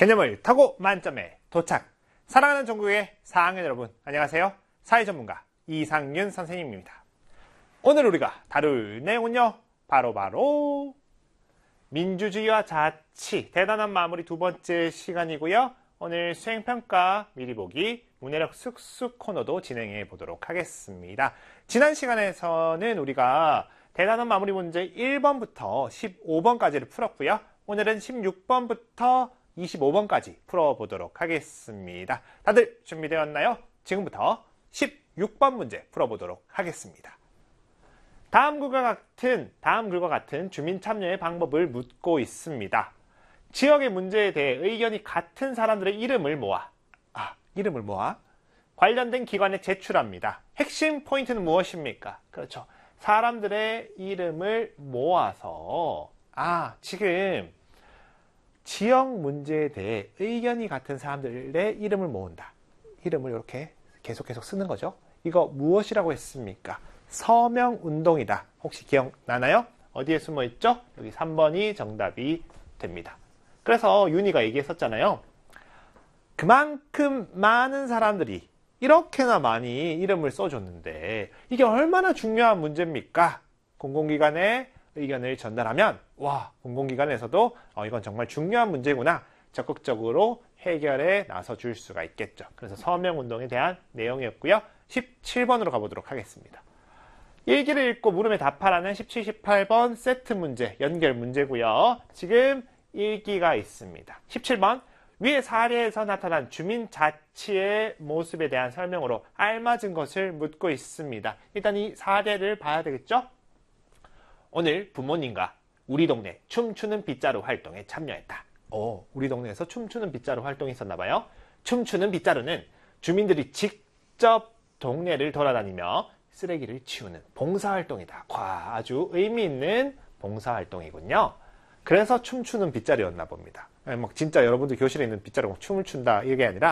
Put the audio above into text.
개념을 타고 만점에 도착. 사랑하는 전국의 4학년 여러분, 안녕하세요. 사회전문가 이상윤 선생님입니다. 오늘 우리가 다룰 내용은요, 바로 민주주의와 자치, 대단한 마무리 두 번째 시간이고요. 오늘 수행평가 미리 보기 문해력 쑥쑥 코너도 진행해 보도록 하겠습니다. 지난 시간에서는 우리가 대단한 마무리 문제 1번부터 15번까지를 풀었고요. 오늘은 16번부터 25번까지 풀어보도록 하겠습니다. 다들 준비되었나요? 지금부터 16번 문제 풀어보도록 하겠습니다. 다음 글과 같은 주민 참여의 방법을 묻고 있습니다. 지역의 문제에 대해 의견이 같은 사람들의 이름을 모아 관련된 기관에 제출합니다. 핵심 포인트는 무엇입니까? 그렇죠. 사람들의 이름을 모아서 지금 지역 문제에 대해 의견이 같은 사람들의 이름을 모은다. 이름을 이렇게 계속 쓰는 거죠. 이거 무엇이라고 했습니까? 서명운동이다. 혹시 기억나나요? 어디에 숨어있죠? 여기 3번이 정답이 됩니다. 그래서 윤희가 얘기했었잖아요. 그만큼 많은 사람들이 이렇게나 많이 이름을 써줬는데 이게 얼마나 중요한 문제입니까? 공공기관에 의견을 전달하면 공공기관에서도 이건 정말 중요한 문제구나 적극적으로 해결에 나서줄 수가 있겠죠. 그래서 서명운동에 대한 내용이었고요. 17번으로 가보도록 하겠습니다. 일기를 읽고 물음에 답하라는 17, 18번 세트 문제, 연결 문제고요. 지금 일기가 있습니다. 17번 위의 사례에서 나타난 주민 자치의 모습에 대한 설명으로 알맞은 것을 묻고 있습니다. 일단 이 사례를 봐야 되겠죠? 오늘 부모님과 우리 동네 춤추는 빗자루 활동에 참여했다. 우리 동네에서 춤추는 빗자루 활동이 있었나봐요. 춤추는 빗자루는 주민들이 직접 동네를 돌아다니며 쓰레기를 치우는 봉사활동이다. 아주 의미 있는 봉사활동이군요. 그래서 춤추는 빗자루였나 봅니다. 진짜 여러분들 교실에 있는 빗자루가 춤을 춘다 이게 아니라